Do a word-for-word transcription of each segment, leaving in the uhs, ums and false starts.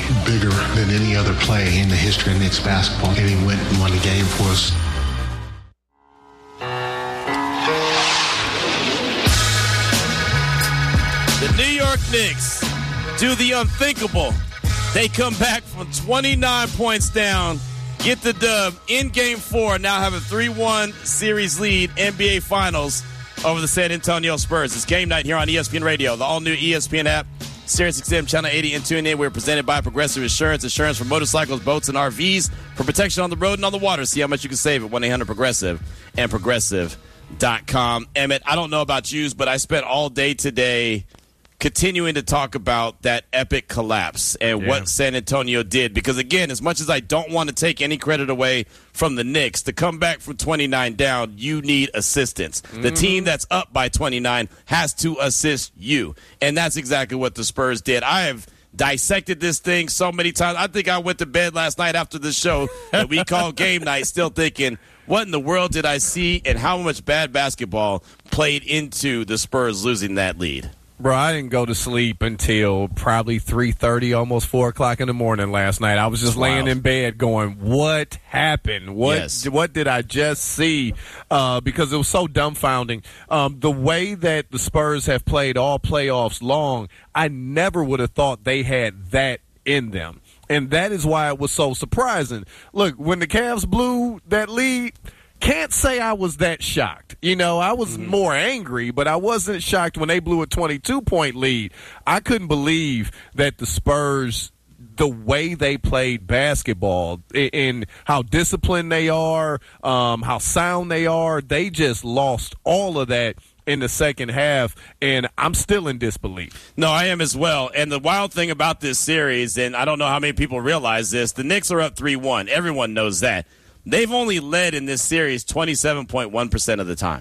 bigger than any other play in the history of Knicks basketball, and he went and won the game for us. The New York Knicks do the unthinkable. They come back from twenty-nine points down, get the dub in Game four, now have a three one series lead, N B A Finals over the San Antonio Spurs. It's game night here on E S P N Radio, the all-new E S P N app, Sirius X M Channel eighty, and tune in. We're presented by Progressive Insurance. Insurance for motorcycles, boats, and R Vs for protection on the road and on the water. See how much you can save at one eight hundred progressive and progressive dot com. Emmett, I don't know about you, but I spent all day today continuing to talk about that epic collapse and yeah. what San Antonio did. Because, again, as much as I don't want to take any credit away from the Knicks, to come back from twenty-nine down, you need assistance. Mm-hmm. The team that's up by twenty-nine has to assist you. And that's exactly what the Spurs did. I have dissected this thing so many times. I think I went to bed last night after the show that we called Game Night still thinking, what in the world did I see and how much bad basketball played into the Spurs losing that lead? Bro, I didn't go to sleep until probably three thirty, almost four o'clock in the morning last night. I was just laying in bed going, what happened? What yes. what did I just see? Uh, because it was so dumbfounding. Um, the way that the Spurs have played all playoffs long, I never would have thought they had that in them. And that is why it was so surprising. Look, when the Cavs blew that lead, can't say I was that shocked. You know, I was mm-hmm. more angry, but I wasn't shocked when they blew a twenty-two point lead. I couldn't believe that the Spurs, the way they played basketball and how disciplined they are, um, how sound they are, they just lost all of that in the second half, and I'm still in disbelief. No, I am as well. And the wild thing about this series, and I don't know how many people realize this, the Knicks are up three one. Everyone knows that. They've only led in this series twenty-seven point one percent of the time.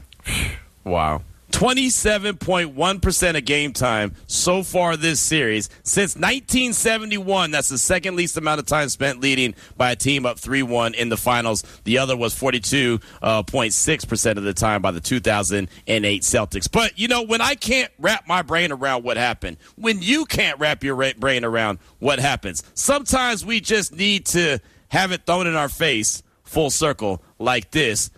Wow. twenty-seven point one percent of game time so far this series. Since nineteen seventy-one, that's the second least amount of time spent leading by a team up three one in the finals. The other was forty-two point six percent of the time by the two thousand eight Celtics. But, you know, when I can't wrap my brain around what happened, when you can't wrap your brain around what happens, sometimes we just need to have it thrown in our face full circle like this.